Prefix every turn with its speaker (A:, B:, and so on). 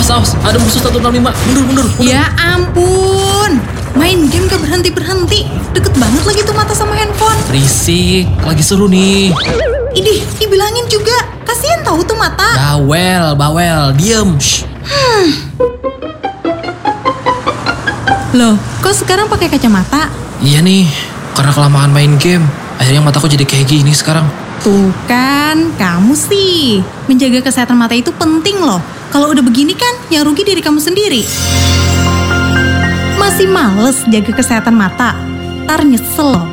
A: Awas, ada musuh 165. Mundur.
B: Ya ampun, main game gak berhenti-berhenti. Deket banget lagi tuh mata sama handphone.
A: Berisik, lagi seru nih.
B: Idih, dibilangin juga. Kasian tahu tuh mata.
A: Bawel, diem. Shh.
B: Loh, kok sekarang pakai kacamata?
A: Iya nih, karena kelamaan main game. Akhirnya mataku jadi kayak gini sekarang.
B: Tuh kan, kamu sih. Menjaga kesehatan mata itu penting loh. Kalau udah begini kan, yang rugi diri kamu sendiri. Masih males jaga kesehatan mata? Ntar nyesel loh.